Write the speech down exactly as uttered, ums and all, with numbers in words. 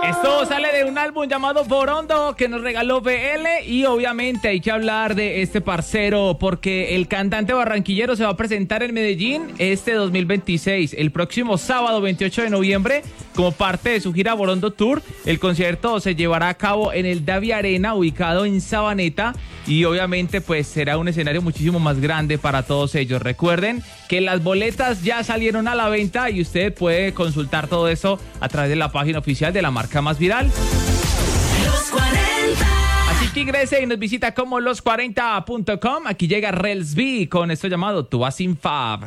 Esto sale de un álbum llamado Borondo que nos regaló B L y obviamente hay que hablar de este parcero porque el cantante barranquillero se va a presentar en Medellín este dos mil veintiséis, el próximo sábado veintiocho de noviembre, como parte de su gira Borondo Tour. El concierto se llevará a cabo en el Davi Arena, ubicado en Sabaneta, y obviamente pues será un escenario muchísimo más grande para todos ellos. Recuerden que las boletas ya salieron a la venta y usted puede consultar todo eso a través de la página oficial de la marca más viral. Los cuarenta. Así que ingrese y nos visita como los cuarenta punto com. Aquí llega Rels B con esto llamado Tú vas sin Fab.